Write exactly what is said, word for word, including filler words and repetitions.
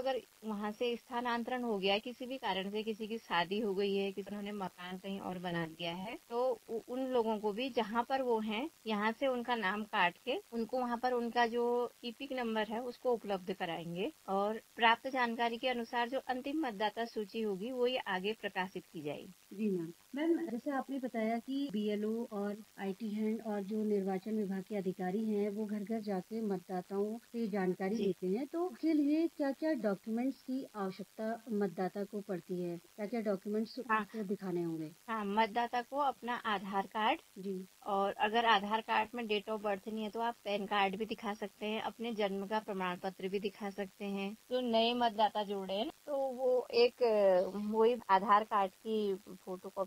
अगर वहाँ से स्थानांतरण हो गया है किसी भी कारण से, किसी की शादी हो गई है, किसी ने मकान कहीं और बना दिया है, तो उन लोगों को भी जहाँ पर वो हैं यहाँ से उनका नाम काट के उनको वहाँ पर उनका जो ईपिक नंबर है उसको उपलब्ध कराएंगे और प्राप्त जानकारी के अनुसार जो अंतिम मतदाता सूची होगी वो ये आगे प्रकाशित की जाएगी। जी मैम। मैम, जैसे आपने बताया कि बीएलओ और आईटी हैंड और जो निर्वाचन विभाग के अधिकारी हैं वो घर घर जाके मतदाताओं से जानकारी जी लेते हैं, तो उसके लिए क्या क्या डॉक्यूमेंट्स की आवश्यकता मतदाता को पड़ती है? क्या क्या डॉक्यूमेंट्स हाँ उसको दिखाने होंगे? हाँ, मतदाता को अपना आधार कार्ड, जी। और अगर आधार कार्ड में डेट ऑफ बर्थ नहीं है तो आप पैन कार्ड भी दिखा सकते हैं, अपने जन्म का प्रमाण पत्र भी दिखा सकते हैं। जो नए मतदाता जुड़ रहे हैं तो वो एक अ, वही आधार कार्ड की फोटो